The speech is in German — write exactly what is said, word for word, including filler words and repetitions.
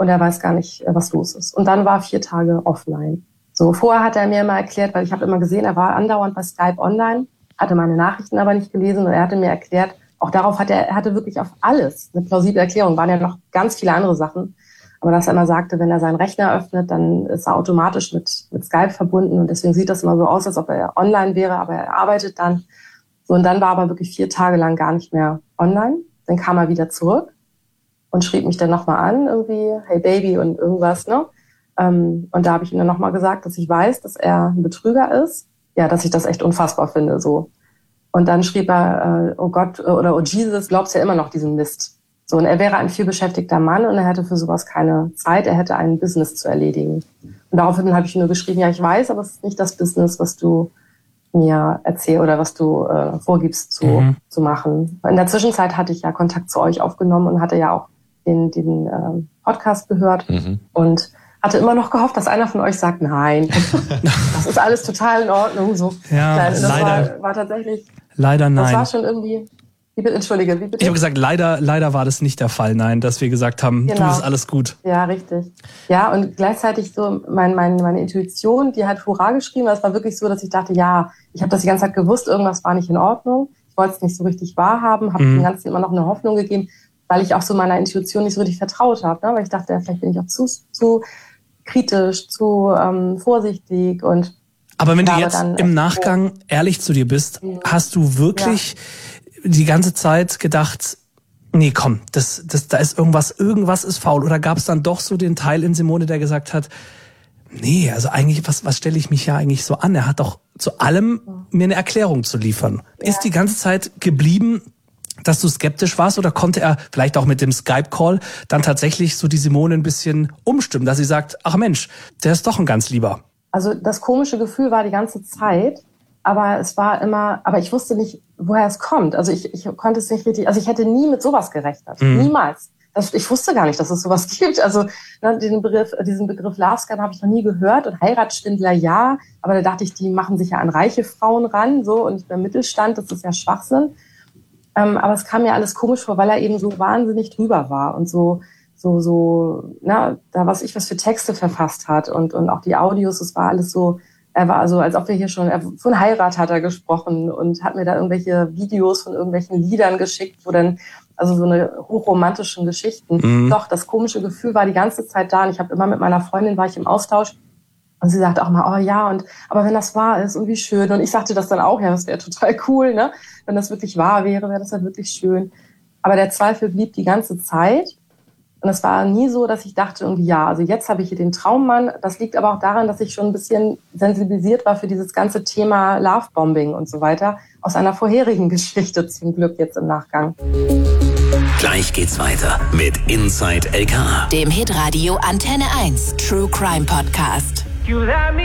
und er weiß gar nicht, was los ist. Und dann war vier Tage offline. So, vorher hat er mir mal erklärt, weil ich habe immer gesehen, er war andauernd bei Skype online, hatte meine Nachrichten aber nicht gelesen und er hatte mir erklärt, auch darauf hat er, er hatte wirklich auf alles eine plausible Erklärung, waren ja noch ganz viele andere Sachen. Aber dass er immer sagte, wenn er seinen Rechner öffnet, dann ist er automatisch mit, mit Skype verbunden und deswegen sieht das immer so aus, als ob er online wäre, aber er arbeitet dann. So, und dann war er aber wirklich vier Tage lang gar nicht mehr online. Dann kam er wieder zurück und schrieb mich dann nochmal an, irgendwie, hey Baby und irgendwas, ne? Und da habe ich ihm dann nochmal gesagt, dass ich weiß, dass er ein Betrüger ist. Ja, dass ich das echt unfassbar finde, so. Und dann schrieb er, oh Gott, oder oh Jesus, glaubst ja immer noch diesen Mist. So, und er wäre ein vielbeschäftigter Mann und er hätte für sowas keine Zeit, er hätte ein Business zu erledigen. Und daraufhin habe ich nur geschrieben, ja, ich weiß, aber es ist nicht das Business, was du mir erzählst oder was du äh, vorgibst zu, mhm. zu machen. In der Zwischenzeit hatte ich ja Kontakt zu euch aufgenommen und hatte ja auch den, den äh, Podcast gehört mhm. und hatte immer noch gehofft, dass einer von euch sagt, nein, das ist alles total in Ordnung. So. Ja, nein, das leider. War, war tatsächlich, leider nein. Das war schon irgendwie, wie bitte, entschuldige, wie bitte? Ich habe gesagt, leider, leider war das nicht der Fall, nein, dass wir gesagt haben, genau. Du, ist alles gut. Ja, richtig. Ja, und gleichzeitig so mein, mein, meine Intuition, die hat Hurra geschrieben, es war wirklich so, dass ich dachte, ja, ich habe das die ganze Zeit gewusst, irgendwas war nicht in Ordnung. Ich wollte es nicht so richtig wahrhaben, habe mhm. dem Ganzen immer noch eine Hoffnung gegeben, weil ich auch so meiner Intuition nicht so richtig vertraut habe, ne? Weil ich dachte, vielleicht bin ich auch zu, zu kritisch, zu ähm, vorsichtig und aber wenn du jetzt im Nachgang ehrlich zu dir bist, hast du wirklich ja. die ganze Zeit gedacht, nee, komm, das, das, da ist irgendwas, irgendwas ist faul, oder gab es dann doch so den Teil in Simone, der gesagt hat, nee, also eigentlich, was, was stelle ich mich ja eigentlich so an? Er hat doch zu allem mir eine Erklärung zu liefern. Ja. Ist die ganze Zeit geblieben, dass du skeptisch warst, oder konnte er vielleicht auch mit dem Skype-Call dann tatsächlich so die Simone ein bisschen umstimmen, dass sie sagt, ach Mensch, der ist doch ein ganz Lieber? Also das komische Gefühl war die ganze Zeit, aber es war immer, aber ich wusste nicht, woher es kommt. Also ich, ich konnte es nicht richtig, also ich hätte nie mit sowas gerechnet, mhm. niemals. Das, ich wusste gar nicht, dass es sowas gibt. Also ne, diesen Begriff, diesen Begriff Love Scam habe ich noch nie gehört und Heiratsschwindler ja, aber da dachte ich, die machen sich ja an reiche Frauen ran, so, und beim Mittelstand, das ist ja Schwachsinn. Ähm, aber es kam mir alles komisch vor, weil er eben so wahnsinnig drüber war und so, so, so, na, da was ich was für Texte verfasst hat und, und auch die Audios, es war alles so, er war also, als ob wir hier schon, er, von Heirat hat er gesprochen und hat mir da irgendwelche Videos von irgendwelchen Liedern geschickt, wo dann, also so eine hochromantischen Geschichten. Mhm. Doch, das komische Gefühl war die ganze Zeit da und ich habe immer mit meiner Freundin, war ich im Austausch und sie sagte auch mal, oh ja, und aber wenn das wahr ist und wie schön. Und ich sagte das dann auch, ja, das wäre total cool, ne? Wenn das wirklich wahr wäre, wäre das halt wirklich schön. Aber der Zweifel blieb die ganze Zeit. Und es war nie so, dass ich dachte, irgendwie, ja, also jetzt habe ich hier den Traummann. Das liegt aber auch daran, dass ich schon ein bisschen sensibilisiert war für dieses ganze Thema Lovebombing und so weiter. Aus einer vorherigen Geschichte zum Glück jetzt im Nachgang. Gleich geht's weiter mit Inside L K A. Dem Hitradio Antenne eins True Crime Podcast.